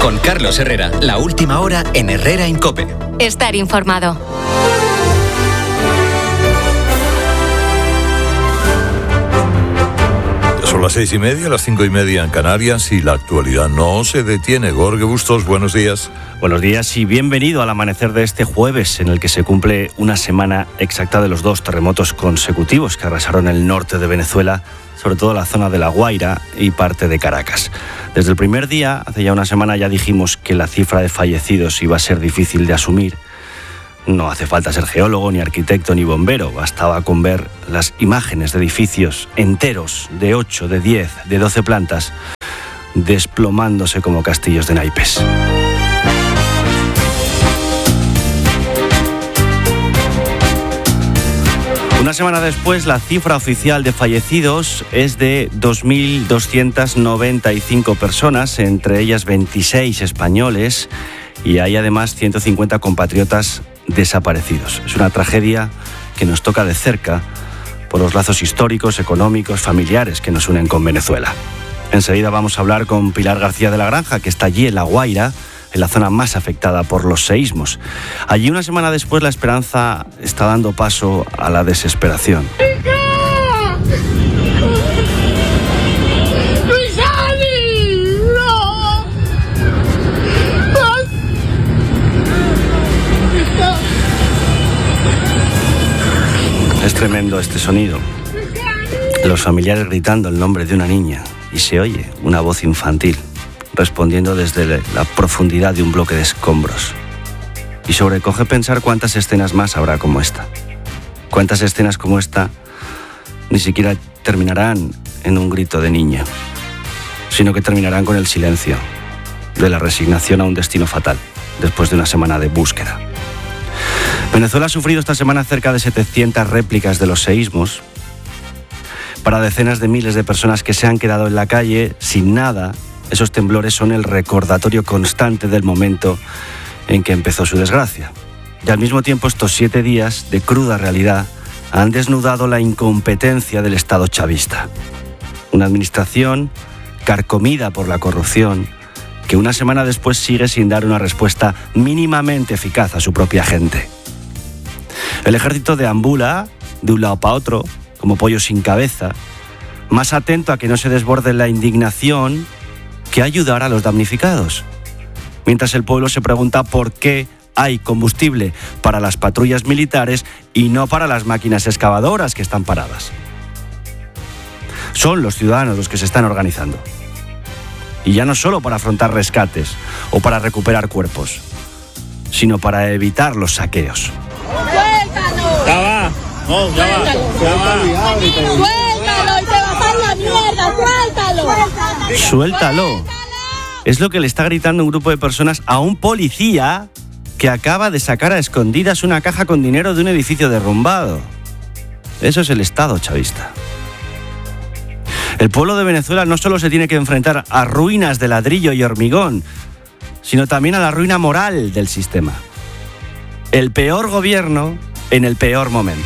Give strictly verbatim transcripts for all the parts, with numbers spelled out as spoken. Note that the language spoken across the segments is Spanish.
Con Carlos Herrera, la última hora en Herrera en COPE. Estar informado. Son las seis y media, las cinco y media en Canarias y la actualidad no se detiene. Jorge Bustos, buenos días. Buenos días y bienvenido al amanecer de este jueves, en el que se cumple una semana exacta de los dos terremotos consecutivos que arrasaron el norte de Venezuela, sobre todo la zona de La Guaira y parte de Caracas. Desde el primer día, hace ya una semana, ya dijimos que la cifra de fallecidos iba a ser difícil de asumir. No hace falta ser geólogo, ni arquitecto, ni bombero. Bastaba con ver las imágenes de edificios enteros de ocho, de diez, de doce plantas desplomándose como castillos de naipes. Una semana después, la cifra oficial de fallecidos es de dos mil doscientas noventa y cinco personas, entre ellas veintiséis españoles, y hay además ciento cincuenta compatriotas desaparecidos. Es una tragedia que nos toca de cerca por los lazos históricos, económicos, familiares que nos unen con Venezuela. Enseguida vamos a hablar con Pilar García de la Granja, que está allí en La Guaira, en la zona más afectada por los seísmos. Allí, una semana después, la esperanza está dando paso a la desesperación. Es tremendo este sonido. Los familiares gritando el nombre de una niña y se oye una voz infantil respondiendo desde la profundidad de un bloque de escombros. Y sobrecoge pensar cuántas escenas más habrá como esta. Cuántas escenas como esta ni siquiera terminarán en un grito de niña, sino que terminarán con el silencio de la resignación a un destino fatal después de una semana de búsqueda. Venezuela ha sufrido esta semana cerca de setecientas réplicas de los seísmos. Para decenas de miles de personas que se han quedado en la calle sin nada, esos temblores son el recordatorio constante del momento en que empezó su desgracia. Y al mismo tiempo, estos siete días de cruda realidad han desnudado la incompetencia del Estado chavista. Una administración carcomida por la corrupción que una semana después sigue sin dar una respuesta mínimamente eficaz a su propia gente. El ejército deambula de un lado para otro, como pollo sin cabeza, más atento a que no se desborde la indignación que ayudar a los damnificados. Mientras el pueblo se pregunta por qué hay combustible para las patrullas militares y no para las máquinas excavadoras que están paradas. Son los ciudadanos los que se están organizando. Y ya no solo para afrontar rescates o para recuperar cuerpos, sino para evitar los saqueos. ¡Suéltalo! Ya va. No, ya va. Ya va. ¡Suéltalo! ¡Y te vas a la mierda! ¡Suéltalo! ¡Suéltalo! Es lo que le está gritando un grupo de personas a un policía que acaba de sacar a escondidas una caja con dinero de un edificio derrumbado. Eso es el Estado chavista. El pueblo de Venezuela no solo se tiene que enfrentar a ruinas de ladrillo y hormigón, sino también a la ruina moral del sistema. El peor gobierno en el peor momento.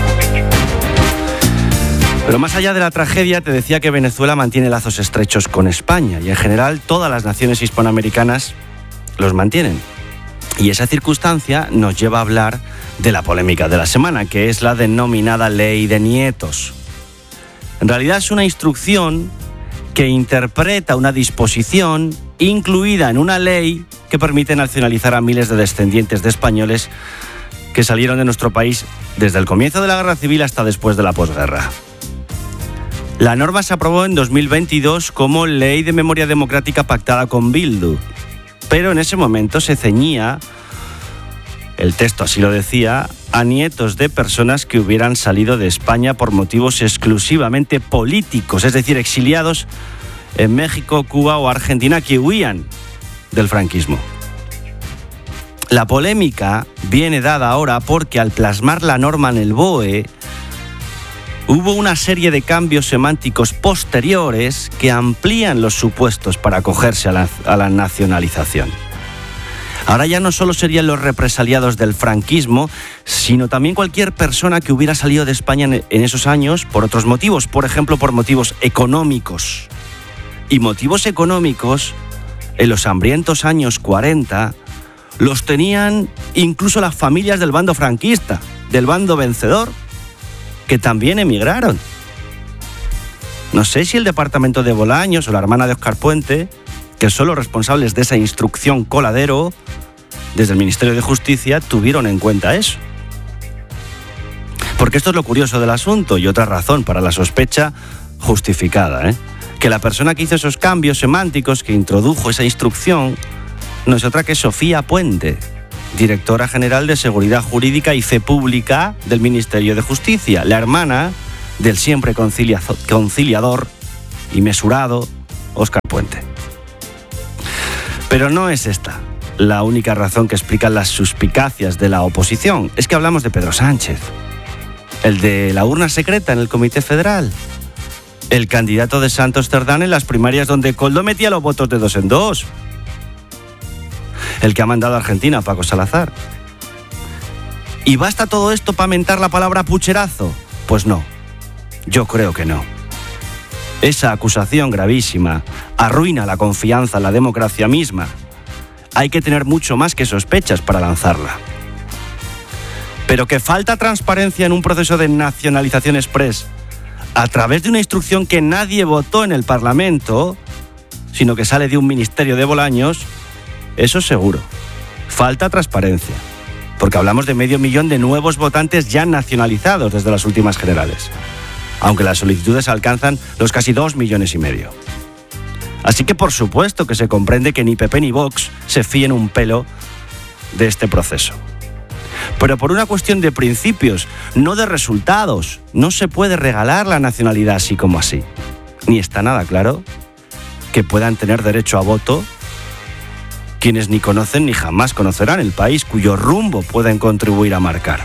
Pero más allá de la tragedia, te decía que Venezuela mantiene lazos estrechos con España y en general todas las naciones hispanoamericanas los mantienen. Y esa circunstancia nos lleva a hablar de la polémica de la semana, que es la denominada Ley de Nietos. En realidad es una instrucción que interpreta una disposición incluida en una ley que permite nacionalizar a miles de descendientes de españoles que salieron de nuestro país desde el comienzo de la Guerra Civil hasta después de la posguerra. La norma se aprobó en dos mil veintidós como Ley de Memoria Democrática pactada con Bildu, pero en ese momento se ceñía, el texto así lo decía, a nietos de personas que hubieran salido de España por motivos exclusivamente políticos, es decir, exiliados en México, Cuba o Argentina que huían del franquismo. La polémica viene dada ahora porque al plasmar la norma en el B O E hubo una serie de cambios semánticos posteriores que amplían los supuestos para acogerse a la, a la nacionalización. Ahora ya no solo serían los represaliados del franquismo, sino también cualquier persona que hubiera salido de España en, en esos años por otros motivos, por ejemplo, por motivos económicos. Y motivos económicos en los hambrientos años cuarenta, los tenían incluso las familias del bando franquista, del bando vencedor, que también emigraron. No sé si el departamento de Bolaños o la hermana de Óscar Puente, que son los responsables de esa instrucción coladero, desde el Ministerio de Justicia, tuvieron en cuenta eso. Porque esto es lo curioso del asunto y otra razón para la sospecha justificada, ¿eh? Que la persona que hizo esos cambios semánticos, que introdujo esa instrucción, no es otra que Sofía Puente, directora general de Seguridad Jurídica y Fe Pública del Ministerio de Justicia, la hermana del siempre conciliador y mesurado Óscar Puente. Pero no es esta la única razón que explica las suspicacias de la oposición. Es que hablamos de Pedro Sánchez, el de la urna secreta en el Comité Federal, el candidato de Santos Cerdán en las primarias donde Koldo metía los votos de dos en dos, el que ha mandado a Argentina a Paco Salazar. ¿Y basta todo esto para mentar la palabra pucherazo? Pues no, yo creo que no. Esa acusación gravísima arruina la confianza en la democracia misma. Hay que tener mucho más que sospechas para lanzarla. Pero que falta transparencia en un proceso de nacionalización express a través de una instrucción que nadie votó en el Parlamento, sino que sale de un ministerio de Bolaños, eso seguro. Falta transparencia, porque hablamos de medio millón de nuevos votantes ya nacionalizados desde las últimas generales, aunque las solicitudes alcanzan los casi dos millones y medio. Así que por supuesto que se comprende que ni P P ni Vox se fíen un pelo de este proceso. Pero por una cuestión de principios, no de resultados, no se puede regalar la nacionalidad así como así. Ni está nada claro que puedan tener derecho a voto quienes ni conocen ni jamás conocerán el país cuyo rumbo pueden contribuir a marcar.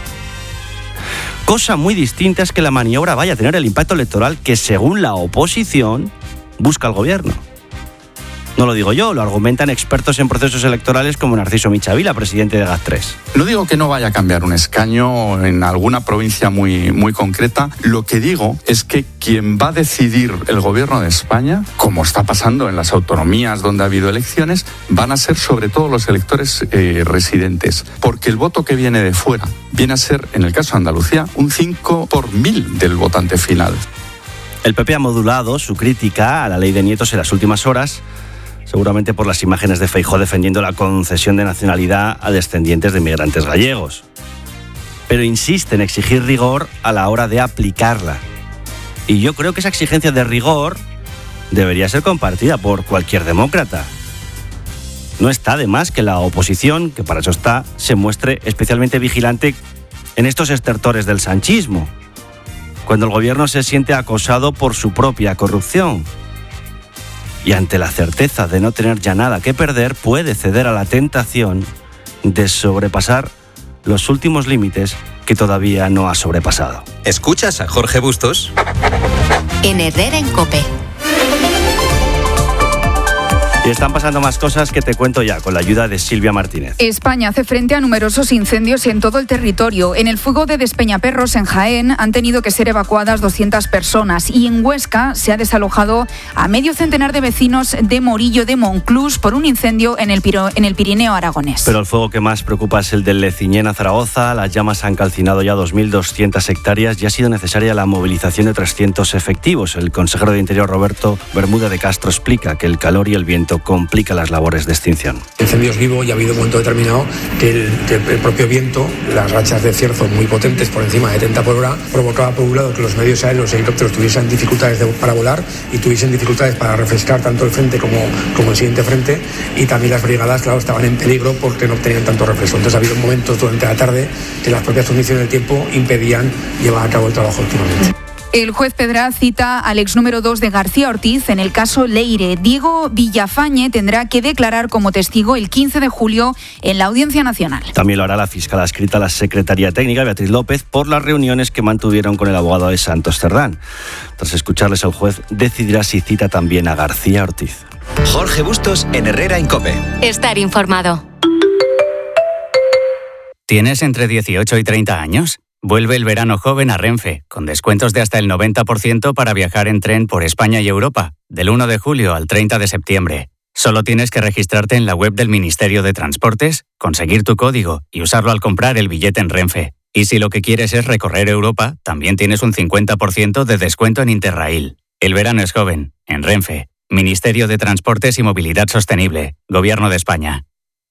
Cosa muy distinta es que la maniobra vaya a tener el impacto electoral que, según la oposición, busca el gobierno. No lo digo yo, lo argumentan expertos en procesos electorales como Narciso Michavila, presidente de GAT tres. No digo que no vaya a cambiar un escaño en alguna provincia muy, muy concreta. Lo que digo es que quien va a decidir el gobierno de España, como está pasando en las autonomías donde ha habido elecciones, van a ser sobre todo los electores eh, residentes. Porque el voto que viene de fuera viene a ser, en el caso de Andalucía, un cinco por mil del votante final. El P P ha modulado su crítica a la ley de nietos en las últimas horas, seguramente por las imágenes de Feijóo defendiendo la concesión de nacionalidad a descendientes de inmigrantes gallegos. Pero insiste en exigir rigor a la hora de aplicarla. Y yo creo que esa exigencia de rigor debería ser compartida por cualquier demócrata. No está de más que la oposición, que para eso está, se muestre especialmente vigilante en estos estertores del sanchismo, cuando el gobierno se siente acosado por su propia corrupción. Y ante la certeza de no tener ya nada que perder, puede ceder a la tentación de sobrepasar los últimos límites que todavía no ha sobrepasado. ¿Escuchas a Jorge Bustos? En Herrera en COPE. Y están pasando más cosas que te cuento ya, con la ayuda de Silvia Martínez. España hace frente a numerosos incendios en todo el territorio. En el fuego de Despeñaperros, en Jaén, han tenido que ser evacuadas doscientas personas. Y en Huesca se ha desalojado a medio centenar de vecinos de Morillo de Monclús por un incendio en el, Piro, en el Pirineo aragonés. Pero el fuego que más preocupa es el del Leciñén a Zaragoza. Las llamas han calcinado ya dos mil doscientas hectáreas y ha sido necesaria la movilización de trescientos efectivos. El consejero de Interior, Roberto Bermuda de Castro, explica que el calor y el viento complica las labores de extinción. El incendio es vivo y ha habido un momento determinado que el, que el propio viento, las rachas de cierzo muy potentes por encima de treinta por hora, provocaba por un lado que los medios aéreos, los helicópteros tuviesen dificultades de, para volar y tuviesen dificultades para refrescar tanto el frente como, como el siguiente frente, y también las brigadas, claro, estaban en peligro porque no obtenían tanto refresco. Entonces ha habido momentos durante la tarde que las propias condiciones del tiempo impedían llevar a cabo el trabajo últimamente. El juez Pedraz cita al ex número dos de García Ortiz en el caso Leire. Diego Villafañe tendrá que declarar como testigo el quince de julio en la Audiencia Nacional. También lo hará la fiscal adscrita a la Secretaría Técnica, Beatriz López, por las reuniones que mantuvieron con el abogado de Santos Cerdán. Tras escucharles, el juez decidirá si cita también a García Ortiz. Jorge Bustos en Herrera en COPE. Estar informado. ¿Tienes entre dieciocho y treinta años? Vuelve el verano joven a Renfe, con descuentos de hasta el noventa por ciento para viajar en tren por España y Europa, del uno de julio al treinta de septiembre. Solo tienes que registrarte en la web del Ministerio de Transportes, conseguir tu código y usarlo al comprar el billete en Renfe. Y si lo que quieres es recorrer Europa, también tienes un cincuenta por ciento de descuento en Interrail. El verano es joven, en Renfe. Ministerio de Transportes y Movilidad Sostenible. Gobierno de España.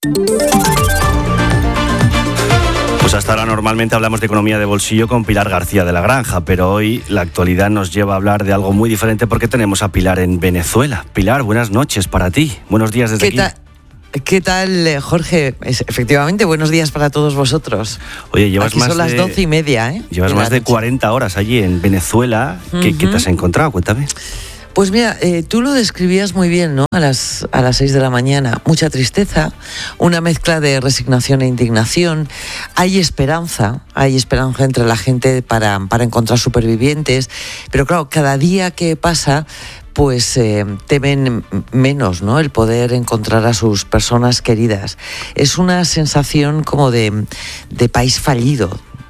Pues hasta ahora normalmente hablamos de economía de bolsillo con Pilar García de la Granja, pero hoy la actualidad nos lleva a hablar de algo muy diferente porque tenemos a Pilar en Venezuela. Pilar, buenas noches para ti. Buenos días desde ¿Qué aquí. Ta- ¿Qué tal, Jorge? Es, efectivamente, buenos días para todos vosotros. Oye, llevas Aquí más son las de, doce y media, ¿eh? Llevas de más de noche. cuarenta horas allí en Venezuela. ¿Qué, Uh-huh. ¿Qué te has encontrado? Cuéntame. Pues mira, eh, tú lo describías muy bien, ¿no? A las, a las seis de la mañana. Mucha tristeza, una mezcla de resignación e indignación. Hay esperanza, hay esperanza entre la gente para, para encontrar supervivientes. Pero claro, cada día que pasa, pues eh, temen menos, ¿no? El poder encontrar a sus personas queridas. Es una sensación como de, de país fallido.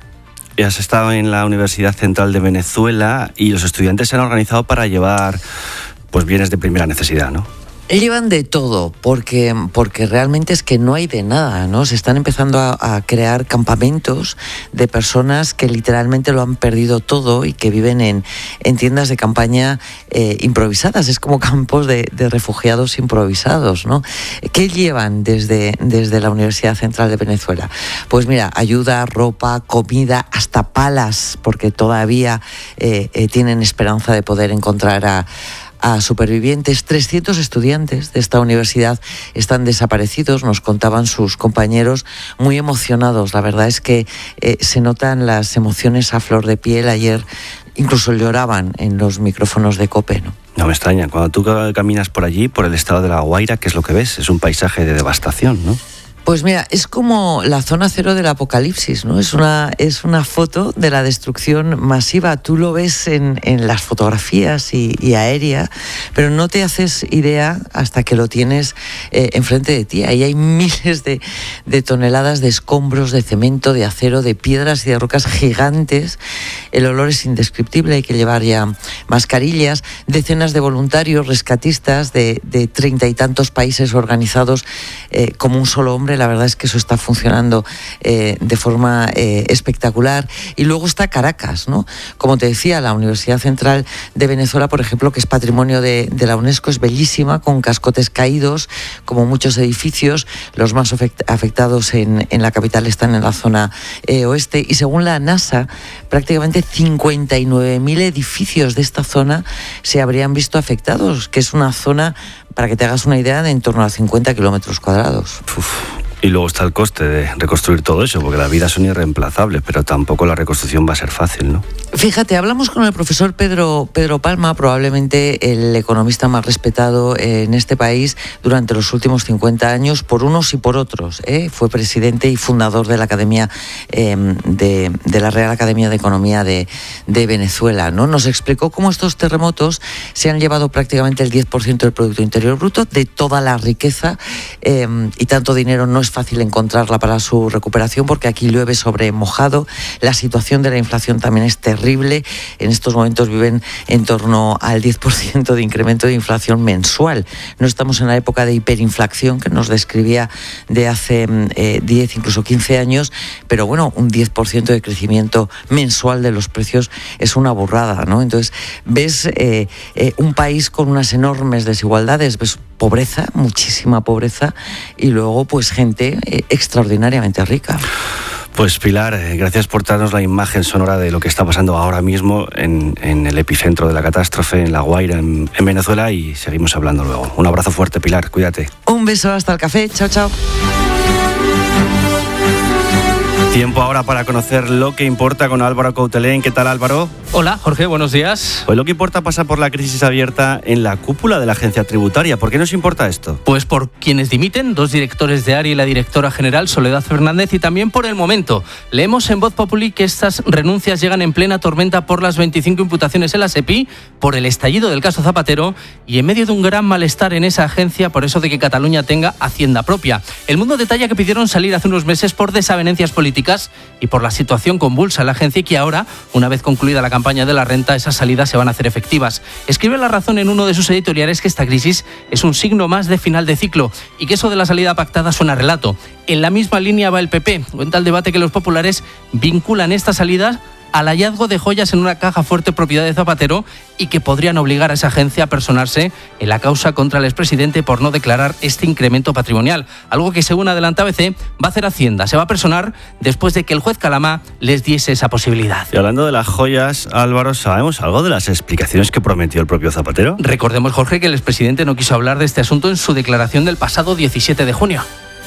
Has estado en la Universidad Central de Venezuela y los estudiantes se han organizado para llevar pues bienes de primera necesidad, ¿no? Llevan de todo, porque, porque realmente es que no hay de nada, ¿no? Se están empezando a, a crear campamentos de personas que literalmente lo han perdido todo y que viven en, en tiendas de campaña eh, improvisadas. Es como campos de, de refugiados improvisados, ¿no? ¿Qué llevan desde, desde la Universidad Central de Venezuela? Pues mira, ayuda, ropa, comida, hasta palas, porque todavía eh, eh, tienen esperanza de poder encontrar a a supervivientes. trescientos estudiantes de esta universidad están desaparecidos, nos contaban sus compañeros, muy emocionados. La verdad es que eh, se notan las emociones a flor de piel. Ayer incluso lloraban en los micrófonos de COPE, ¿no? No me extraña, cuando tú caminas por allí, por el estado de La Guaira, ¿qué es lo que ves? Es un paisaje de devastación, ¿no? Pues mira, es como la zona cero del apocalipsis, ¿no? Es una, es una foto de la destrucción masiva. Tú lo ves en, en las fotografías y, y aérea, pero no te haces idea hasta que lo tienes eh, enfrente de ti. Ahí hay miles de, de toneladas de escombros, de cemento, de acero, de piedras y de rocas gigantes. El olor es indescriptible, hay que llevar ya mascarillas. Decenas de voluntarios rescatistas de, de treinta y tantos países organizados eh, como un solo hombre. La verdad es que eso está funcionando eh, de forma eh, espectacular. Y luego está Caracas, ¿no? Como te decía, la Universidad Central de Venezuela, por ejemplo, que es patrimonio de, de la UNESCO, es bellísima, con cascotes caídos, como muchos edificios. Los más afectados en, en la capital están en la zona eh, oeste. Y según la NASA, prácticamente cincuenta y nueve mil edificios de esta zona se habrían visto afectados, que es una zona, para que te hagas una idea, de en torno a cincuenta kilómetros cuadrados. Uf. Y luego está el coste de reconstruir todo eso, porque las vidas son irreemplazables, pero tampoco la reconstrucción va a ser fácil, ¿no? Fíjate, hablamos con el profesor Pedro, Pedro Palma, probablemente el economista más respetado en este país durante los últimos cincuenta años, por unos y por otros, ¿eh? Fue presidente y fundador de la Academia eh, de, de la Real Academia de Economía de, de Venezuela, ¿no? Nos explicó cómo estos terremotos se han llevado prácticamente el diez por ciento del Producto Interior Bruto, de toda la riqueza, eh, y tanto dinero no es fácil encontrarla para su recuperación, porque aquí llueve sobre mojado. La situación de la inflación también es terrible. En estos momentos viven en torno al diez por ciento de incremento de inflación mensual. No estamos en la época de hiperinflación que nos describía de hace eh, diez, incluso quince años, pero bueno, un diez por ciento de crecimiento mensual de los precios es una burrada, ¿no? Entonces, ves eh, eh, un país con unas enormes desigualdades, ves pobreza, muchísima pobreza, y luego pues gente eh, extraordinariamente rica. Pues Pilar, gracias por darnos la imagen sonora de lo que está pasando ahora mismo en, en el epicentro de la catástrofe, en La Guaira, en, en Venezuela, y seguimos hablando luego. Un abrazo fuerte, Pilar, cuídate. Un beso, hasta el café, chao, chao. Tiempo ahora para conocer lo que importa con Álvaro Coutelén. ¿Qué tal, Álvaro? Hola, Jorge, buenos días. Hoy lo que importa pasa por la crisis abierta en la cúpula de la agencia tributaria. ¿Por qué nos importa esto? Pues por quienes dimiten, dos directores de ARI y la directora general, Soledad Fernández, y también por el momento. Leemos en Voz Populi que estas renuncias llegan en plena tormenta por las veinticinco imputaciones en la SEPI, por el estallido del caso Zapatero y en medio de un gran malestar en esa agencia por eso de que Cataluña tenga hacienda propia. El Mundo detalla que pidieron salir hace unos meses por desavenencias políticas y por la situación convulsa en la agencia, y que ahora, una vez concluida la campaña campaña de la renta, esas salidas se van a hacer efectivas. Escribe La Razón en uno de sus editoriales que esta crisis es un signo más de final de ciclo y que eso de la salida pactada suena a relato. En la misma línea va el P P. Cuenta el debate que los populares vinculan esta salida al hallazgo de joyas en una caja fuerte propiedad de Zapatero y que podrían obligar a esa agencia a personarse en la causa contra el expresidente por no declarar este incremento patrimonial. Algo que, según adelanta A B C, va a hacer Hacienda. Se va a personar después de que el juez Calamá les diese esa posibilidad. Y hablando de las joyas, Álvaro, ¿sabemos algo de las explicaciones que prometió el propio Zapatero? Recordemos, Jorge, que el expresidente no quiso hablar de este asunto en su declaración del pasado diecisiete de junio.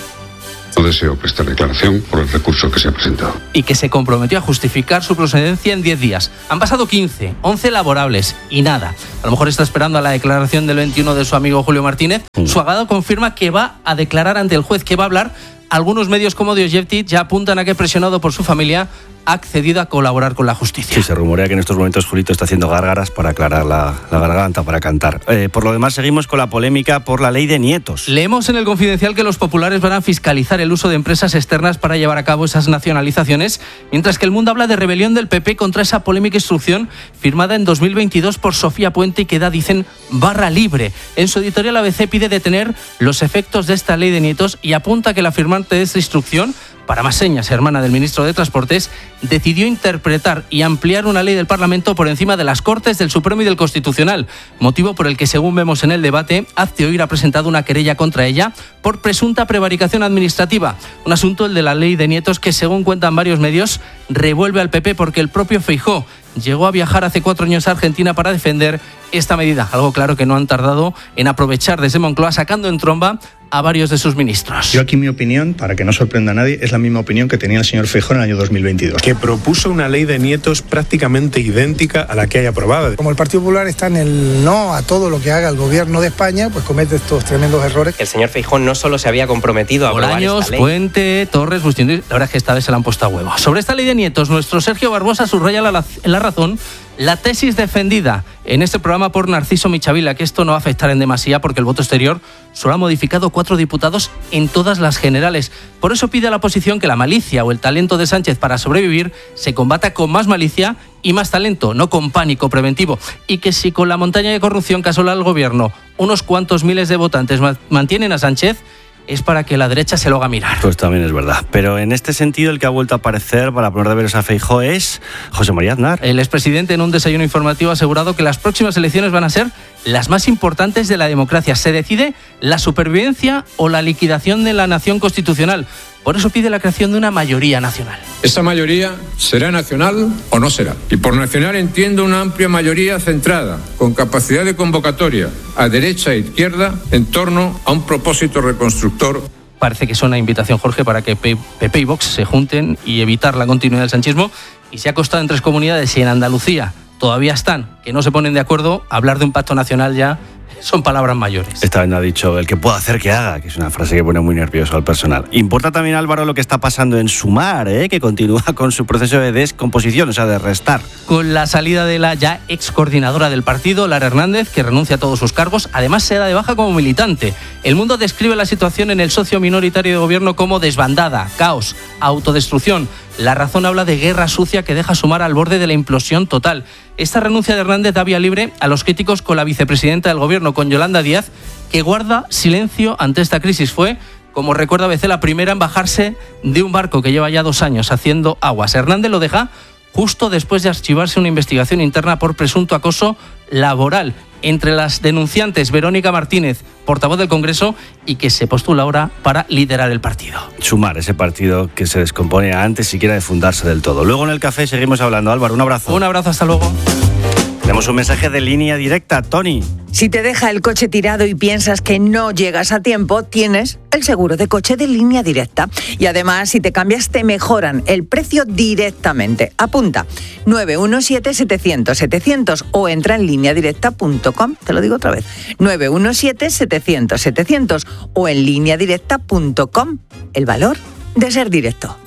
No deseo prestar declaración por el recurso que se ha presentado. Y que se comprometió a justificar su procedencia en diez días. Han pasado quince, once laborables y nada. A lo mejor está esperando a la declaración del veintiuno de su amigo Julio Martínez. Mm. Su abogado confirma que va a declarar ante el juez, que va a hablar. Algunos medios como The Objective ya apuntan a que, presionado por su familia, ha accedido a colaborar con la justicia. Sí, se rumorea que en estos momentos Julito está haciendo gárgaras para aclarar la, la garganta, para cantar. Eh, por lo demás, seguimos con la polémica por la ley de nietos. Leemos en El Confidencial que los populares van a fiscalizar el uso de empresas externas para llevar a cabo esas nacionalizaciones, mientras que El Mundo habla de rebelión del P P contra esa polémica instrucción firmada en dos mil veintidós por Sofía Puente y que da, dicen, barra libre. En su editorial A B C pide detener los efectos de esta ley de nietos y apunta que la firmante de esta instrucción, para más señas, hermana del ministro de Transportes, decidió interpretar y ampliar una ley del Parlamento por encima de las Cortes, del Supremo y del Constitucional, motivo por el que, según vemos en el debate, Hazte Oír ha presentado una querella contra ella por presunta prevaricación administrativa. Un asunto, el de la ley de nietos, que, según cuentan varios medios, revuelve al P P porque el propio Feijóo llegó a viajar hace cuatro años a Argentina para defender esta medida. Algo claro que no han tardado en aprovechar desde Moncloa, sacando en tromba a varios de sus ministros. Yo aquí mi opinión, para que no sorprenda a nadie, es la misma opinión que tenía el señor Feijóo en el año dos mil veintidós. Que propuso una ley de nietos prácticamente idéntica a la que hay aprobada. Como el Partido Popular está en el no a todo lo que haga el gobierno de España, pues comete estos tremendos errores. El señor Feijóo no solo se había comprometido a aprobar Bolaños, esta ley. Puente, Torres, Bustín, la verdad es que esta vez se la han puesto a huevo. Sobre esta ley de nietos, nuestro Sergio Barbosa subraya la, en La Razón la tesis defendida en este programa por Narciso Michavila, que esto no va a afectar en demasía porque el voto exterior solo ha modificado cuatro diputados en todas las generales. Por eso pide a la oposición que la malicia o el talento de Sánchez para sobrevivir se combata con más malicia y más talento, no con pánico preventivo. Y que si con la montaña de corrupción que asola al gobierno unos cuantos miles de votantes mantienen a Sánchez, es para que la derecha se lo haga mirar. Pues también es verdad. Pero en este sentido, el que ha vuelto a aparecer para poner deberes a Feijóo es José María Aznar. El expresidente, en un desayuno informativo, ha asegurado que las próximas elecciones van a ser las más importantes de la democracia. Se decide la supervivencia o la liquidación de la nación constitucional. Por eso pide la creación de una mayoría nacional. Esa mayoría será nacional o no será. Y por nacional entiendo una amplia mayoría centrada, con capacidad de convocatoria a derecha e izquierda en torno a un propósito reconstructor. Parece que es una invitación, Jorge, para que P P y Vox se junten y evitar la continuidad del sanchismo. Y se ha costado en tres comunidades y en Andalucía todavía están, que no se ponen de acuerdo, hablar de un pacto nacional ya son palabras mayores. Esta vez no ha dicho el que pueda hacer que haga, que es una frase que pone muy nervioso al personal. Importa también, Álvaro, lo que está pasando en Sumar, ¿eh? Que continúa con su proceso de descomposición, o sea, de restar. Con la salida de la ya ex coordinadora del partido, Lara Hernández, que renuncia a todos sus cargos, además se da de baja como militante. El Mundo describe la situación en el socio minoritario de gobierno como desbandada, caos, autodestrucción. La Razón habla de guerra sucia que deja Sumar al borde de la implosión total. Esta renuncia de Hernández da vía libre a los críticos con la vicepresidenta del gobierno, con Yolanda Díaz, que guarda silencio ante esta crisis. Fue, como recuerda A B C, la primera en bajarse de un barco que lleva ya dos años haciendo aguas. Hernández lo deja justo después de archivarse una investigación interna por presunto acoso laboral entre las denunciantes Verónica Martínez, portavoz del Congreso, y que se postula ahora para liderar el partido. Sumar, ese partido que se descompone antes siquiera de fundarse del todo. Luego en el café seguimos hablando. Álvaro, un abrazo. Un abrazo, hasta luego. Tenemos un mensaje de Línea Directa, Tony. Si te deja el coche tirado y piensas que no llegas a tiempo, tienes el seguro de coche de Línea Directa. Y además, si te cambias, te mejoran el precio directamente. Apunta, nueve uno siete, setecientos, setecientos o entra en línea directa punto com. Te lo digo otra vez, nueve uno siete, setecientos, setecientos o en línea directa punto com. El valor de ser directo.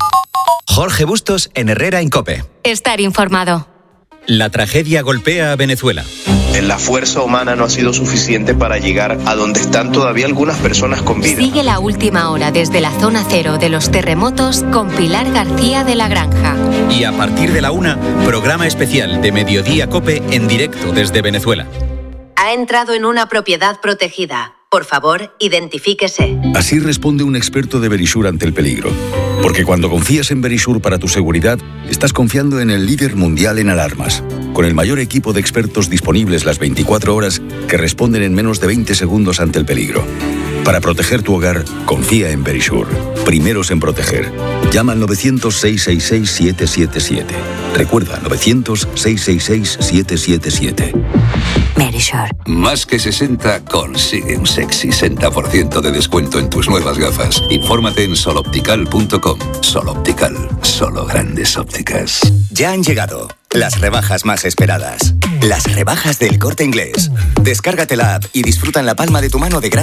Jorge Bustos en Herrera en COPE. Estar informado. La tragedia golpea a Venezuela. La fuerza humana no ha sido suficiente para llegar a donde están todavía algunas personas con vida. Sigue la última hora desde la zona cero de los terremotos con Pilar García de la Granja. Y a partir de la una, programa especial de Mediodía COPE en directo desde Venezuela. Ha entrado en una propiedad protegida. Por favor, identifíquese. Así responde un experto de Verisur ante el peligro. Porque cuando confías en Verisur para tu seguridad, estás confiando en el líder mundial en alarmas, con el mayor equipo de expertos disponibles las veinticuatro horas que responden en menos de veinte segundos ante el peligro. Para proteger tu hogar, confía en Verisur. Primeros en proteger. Llama al novecientos, seiscientos sesenta y seis, siete siete siete. Recuerda, novecientos, seiscientos sesenta y seis, siete siete siete. Verisur. Más que sesenta consigue un sexy sesenta por ciento de descuento en tus nuevas gafas. Infórmate en soloptical punto com. Soloptical, solo grandes ópticas. Ya han llegado las rebajas más esperadas. Las rebajas del Corte Inglés. Descárgate la app y disfruta en la palma de tu mano de grandes